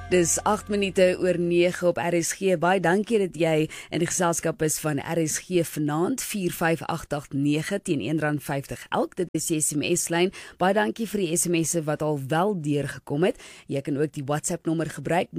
Dis 8 minute oor 9 op RSG. Baie dankie dat jy in die geselskap is van RSG vanaand 45889 teen R1.50 elk. Dit is die SMS-lyn. Baie dankie vir die SMS'e wat al wel deurgekom het. Jy kan ook die WhatsApp nommer gebruik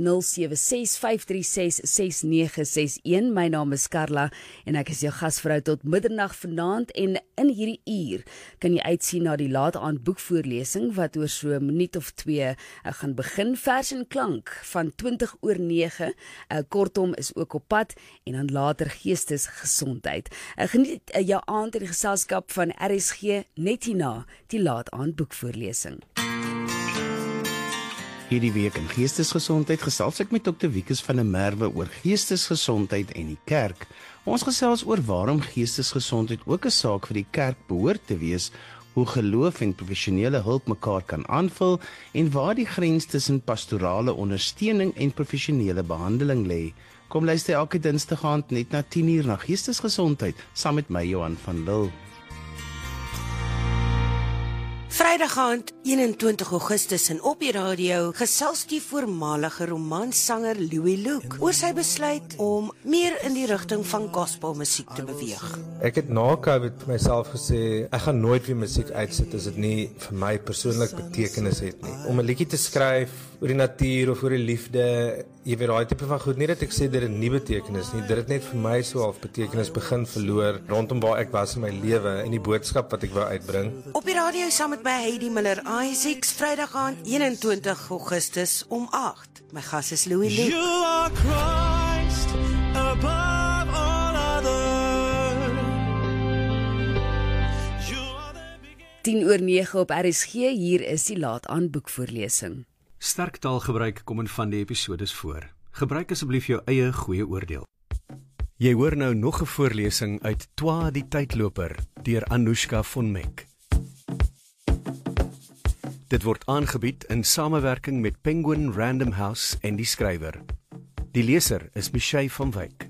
0765366961. My naam is Carla en ek is jou gasvrou tot middernag vanaand, en in hierdie uur kan jy uitsien na die laat aand boekvoorlesing wat oor so 'n minuut of 2 gaan begin. Vers en klank van 20 oor 9, kortom is ook op pad, en dan later geestesgesondheid. Geniet jou aand in die geselskap van RSG net hierna die laat aand boekvoorlesing. Hierdie week in Geestesgesondheid gesels ek met Dr. Wikus van der Merwe oor geestesgesondheid en die kerk. Ons gesels oor waarom geestesgesondheid ook 'n saak vir die kerk behoort te wees, hoe geloof en professionele hulp mekaar kan aanvul en waar die grens tussen pastorale ondersteuning en professionele behandeling lê. Kom luister elke Dinsdag aand net na 10:00 na Geestesgesondheid saam met my Johan van Lille. Vrydag aand 21 Augustus en op die radio gesels die voormalige romanssanger Louis Luke oor sy besluit om meer in die rigting van gospelmusiek te beweeg. Ek het na COVID myself gesê, ek gaan nooit weer musiek uitsit as dit nie vir my persoonlik betekenis het nie. Om 'n liedjie te skryf oor die natuur of oor die liefde, jy weet daai tipe van goed, nie dat ek sê dit het nie betekenis nie, dit het net vir my so half betekenis begin verloor rondom waar ek was in my lewe en die boodskap wat ek wou uitbring. Op die radio saam met my Heidi Miller Isaacs, Vrydag aand 21 Augustus om 8. My gas is Louis Luke. You are Christ above all other. 10 oor 9 op RSG, hier is die laat aand boekvoorlesing. Sterk taalgebruik kom in van die episodes voor. Gebruik asseblief jou eie goeie oordeel. Jy hoor nou nog 'n voorlesing uit Twa die Tydloper deur Anushka von Meck. Dit word aangebied in samewerking met Penguin Random House en die skrywer. Die leser is Michelle van Wyk.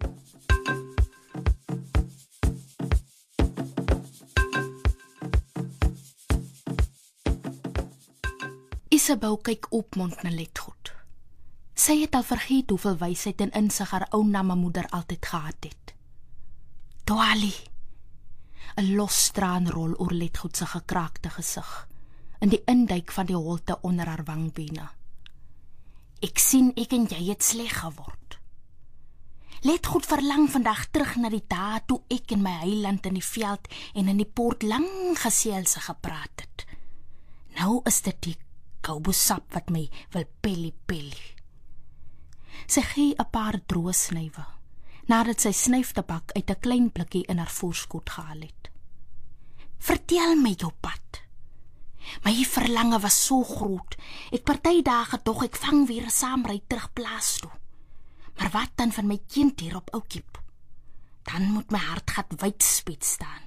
Isabel kyk opmond na Letgoed. Sy het al vergeet hoeveel wysheid en insig haar ou nammamoeder altyd gehad het. Twali. 'n los traan rol oor Letgoed se gekraakte gesig in die induik van die holte onder haar wangbene. Ek sien ek en jy het sleg geword. Letgoed verlang vandag terug na die dae toe ek in my heiland in die veld en in die poort lang geselse gepraat het. Nou is dit die koubosap wat my wil pelly. Sy gee 'n paar droë snywe, nadat sy snyftabak uit 'n klein blikkie in haar voorskoot gehaal het. Vertel my jou pad. My verlange was so groot, ek party dae tog ek vang weer 'n saamry terug plaas toe. Maar wat dan van my kind hier op Oukiep? Dan moet my hart gat wyd spit staan.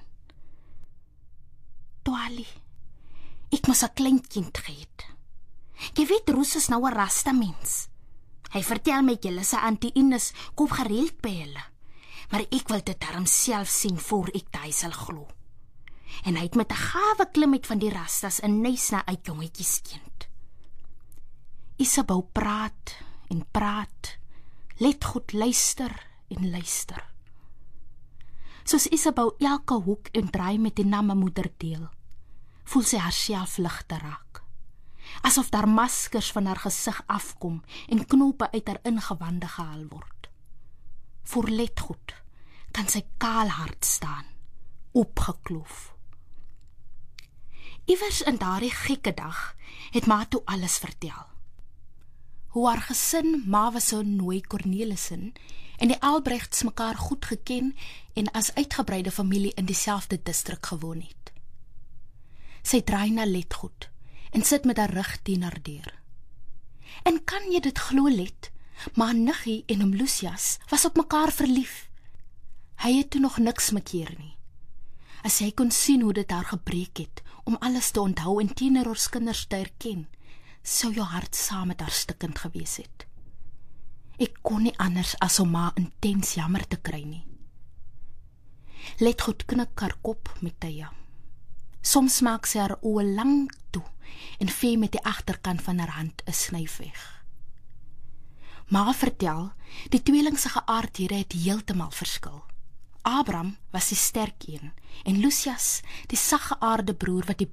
Twali, ek moes 'n klein kind gehad. Jy weet, Roos is nou 'n rasta mens. Hy vertel my julle se Auntie Ines koop gereeld by hulle, maar ek wil dit darm self sien voor ek daai sal glo. En hy het met 'n gawe klim uit van die rastas en nys na uit jongetjieskind. Isabel praat en praat, Letgoed luister en luister. Soos Isabel elke hoek en draai met die nammamoeder deel, voel sy haarself ligter raak. Asof daar maskers van haar gesig afkom en knope uit haar ingewande gehaal word. Voor Letgoed kan sy kaal hart staan, opgekloof. Iewers in daardie gekke dag het ma toe alles vertel. Hoe haar gesin, ma was so Nooi Cornelissen, en die Albrechts mekaar goed geken en as uitgebreide familie in dieselfde distrik gewoon het. Sy draai na Letgoed en sit met haar rug teen haar deur. En kan jy dit glo, Let? Maar Niggie en hom Lucias was op mekaar verlief. Hy het toe nog niks mekeer nie. As hy kon sien hoe dit haar gebreek het, om alles te onthou en teenoor haar kinders te erken, sou jou hart saam met haar stikkend gewees het. Ek kon nie anders as om ma intens jammer te kry nie. Letgoed knik haar kop met tye. Soms maak sy haar oë lang toe en vee met die agterkant van haar hand 'n snyf weg. Ma vertel, die tweeling se geaardhede het heeltemal verskil. Abraham was die sterk een en Lucius die saggeaarde broer wat die